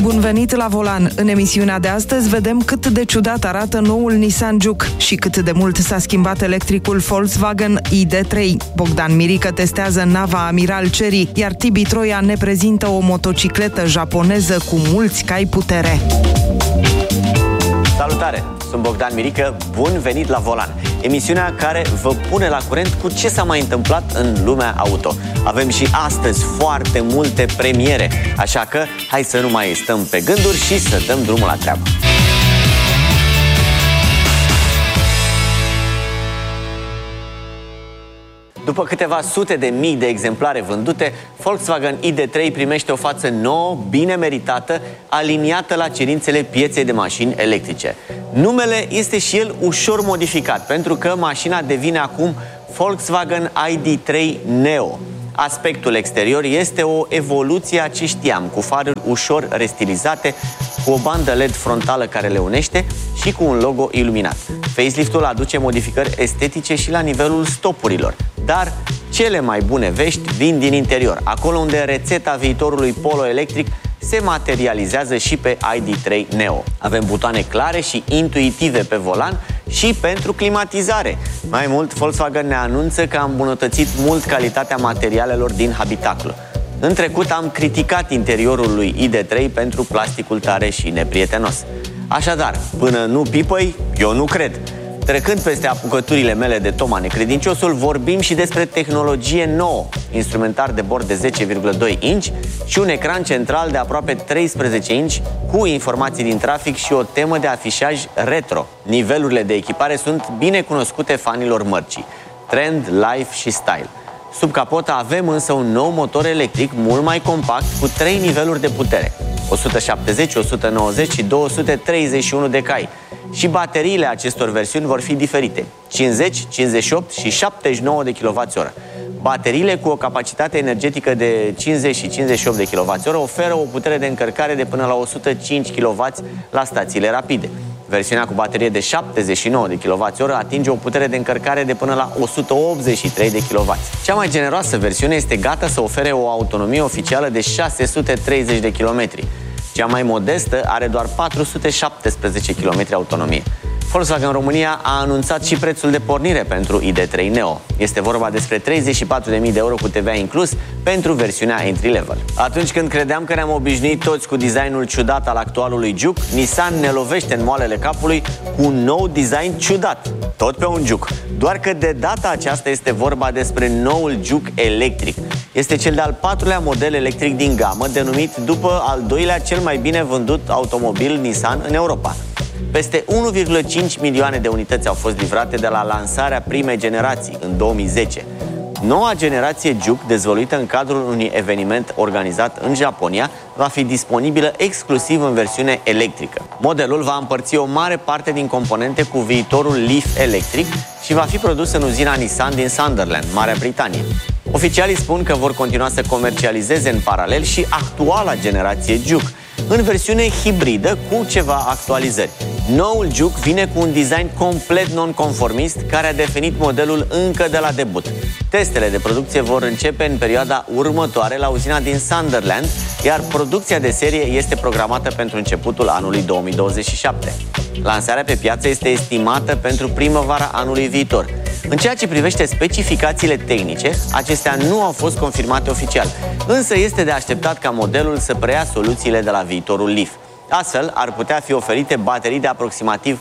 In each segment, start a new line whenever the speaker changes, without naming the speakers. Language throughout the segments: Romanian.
Bun venit la volan! În emisiunea de astăzi vedem cât de ciudat arată noul Nissan Juke și cât de mult s-a schimbat electricul Volkswagen ID3. Bogdan Mirică testează nava Amiral Cherry, iar Tibi Troia ne prezintă o motocicletă japoneză cu mulți cai putere.
Salutare! Sunt Bogdan Mirică, bun venit la volan! Emisiunea care vă pune la curent cu ce s-a mai întâmplat în lumea auto. Avem și astăzi foarte multe premiere, așa că hai să nu mai stăm pe gânduri și să dăm drumul la treabă. După câteva sute de mii de exemplare vândute, Volkswagen ID3 primește o față nouă, bine meritată, aliniată la cerințele pieței de mașini electrice. Numele este și el ușor modificat, pentru că mașina devine acum Volkswagen ID3 Neo. Aspectul exterior este o evoluție a ce știam, cu faruri ușor restilizate, cu o bandă LED frontală care le unește și cu un logo iluminat. Faceliftul aduce modificări estetice și la nivelul stopurilor. Dar cele mai bune vești vin din interior, acolo unde rețeta viitorului Polo electric se materializează și pe ID3 Neo. Avem butoane clare și intuitive pe volan și pentru climatizare. Mai mult, Volkswagen ne anunță că a îmbunătățit mult calitatea materialelor din habitaclu. În trecut am criticat interiorul lui ID3 pentru plasticul tare și neprietenos. Așadar, până nu pipăi, eu nu cred. Trecând peste apucăturile mele de Toma Necredinciosul, vorbim și despre tehnologie nouă, instrumentar de bord de 10,2 inch și un ecran central de aproape 13 inch cu informații din trafic și o temă de afișaj retro. Nivelurile de echipare sunt bine cunoscute fanilor mărcii: Trend, Life și Style. Sub capotă avem însă un nou motor electric mult mai compact cu 3 niveluri de putere: 170, 190 și 231 de cai. Și bateriile acestor versiuni vor fi diferite: 50, 58 și 79 de kWh. Bateriile cu o capacitate energetică de 50 și 58 de kWh oferă o putere de încărcare de până la 105 kW la stațiile rapide. Versiunea cu baterie de 79 de kWh atinge o putere de încărcare de până la 183 de kW. Cea mai generoasă versiune este gata să ofere o autonomie oficială de 630 de km. Cea mai modestă are doar 417 km autonomie. Volkswagen România a anunțat și prețul de pornire pentru ID3 Neo. Este vorba despre 34.000 de euro cu TVA inclus pentru versiunea entry-level. Atunci când credeam că ne-am obișnuit toți cu designul ciudat al actualului Juke, Nissan ne lovește în moalele capului cu un nou design ciudat, tot pe un Juke. Doar că de data aceasta este vorba despre noul Juke electric. Este cel de-al 4-lea model electric din gamă, denumit după al 2-lea cel mai bine vândut automobil Nissan în Europa. Peste 1,5 milioane de unități au fost livrate de la lansarea primei generații, în 2010. Noua generație Juke, dezvoluită în cadrul unui eveniment organizat în Japonia, va fi disponibilă exclusiv în versiune electrică. Modelul va împărți o mare parte din componente cu viitorul Leaf electric și va fi produs în uzina Nissan din Sunderland, Marea Britanie. Oficialii spun că vor continua să comercializeze în paralel și actuala generație Juke, în versiune hibridă cu ceva actualizări. Noul Juke vine cu un design complet non-conformist care a definit modelul încă de la debut. Testele de producție vor începe în perioada următoare la uzina din Sunderland, iar producția de serie este programată pentru începutul anului 2027. Lansarea pe piață este estimată pentru primăvara anului viitor. În ceea ce privește specificațiile tehnice, acestea nu au fost confirmate oficial, însă este de așteptat ca modelul să preia soluțiile de la viitorul Leaf. Astfel, ar putea fi oferite baterii de aproximativ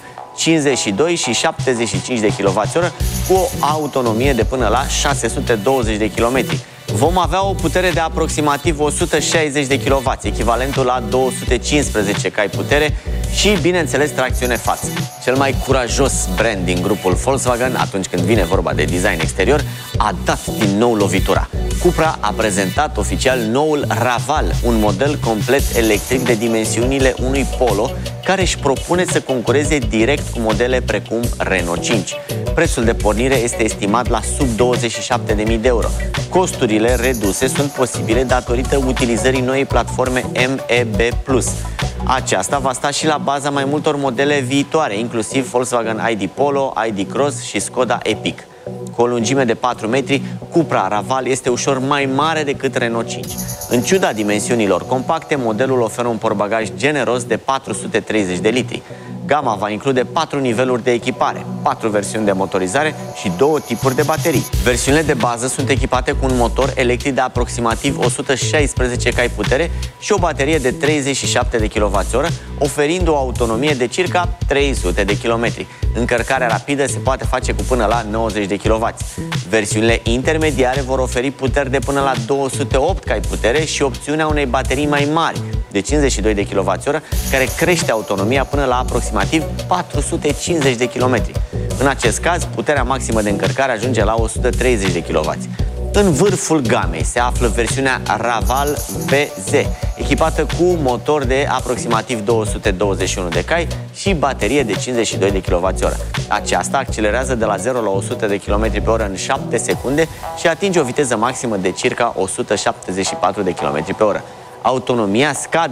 52 și 75 de kWh cu o autonomie de până la 620 de km. Vom avea o putere de aproximativ 160 de kW, echivalentul la 215 cai putere și, bineînțeles, tracțiune față. Cel mai curajos brand din grupul Volkswagen, atunci când vine vorba de design exterior, a dat din nou lovitura. Cupra a prezentat oficial noul Raval, un model complet electric de dimensiunile unui Polo, care își propune să concureze direct cu modele precum Renault 5. Prețul de pornire este estimat la sub 27.000 de euro. Costurile reduse sunt posibile datorită utilizării noii platforme MEB+. Aceasta va sta și la baza mai multor modele viitoare, inclusiv Volkswagen ID Polo, ID Cross și Skoda Epic. Cu o lungime de 4 metri, Cupra Raval este ușor mai mare decât Renault 5. În ciuda dimensiunilor compacte, modelul oferă un portbagaj generos de 430 de litri. Gama va include 4 niveluri de echipare, 4 versiuni de motorizare și 2 tipuri de baterii. Versiunile de bază sunt echipate cu un motor electric de aproximativ 116 cai putere și o baterie de 37 de kWh, oferind o autonomie de circa 300 de km. Încărcarea rapidă se poate face cu până la 90 de kW. Versiunile intermediare vor oferi puteri de până la 208 cai putere și opțiunea unei baterii mai mari, de 52 de kWh, care crește autonomia până la aproximativ 450 de km. În acest caz, puterea maximă de încărcare ajunge la 130 de kW. În vârful gamei se află versiunea Raval VZ, echipată cu motor de aproximativ 221 de cai și baterie de 52 de kWh. Aceasta accelerează de la 0 la 100 de km pe oră în 7 secunde și atinge o viteză maximă de circa 174 de km pe oră. Autonomia scade